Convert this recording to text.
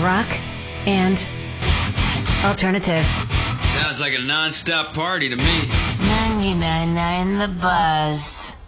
rock and alternative. Sounds like a non-stop party to me. 99.9 The Buzz.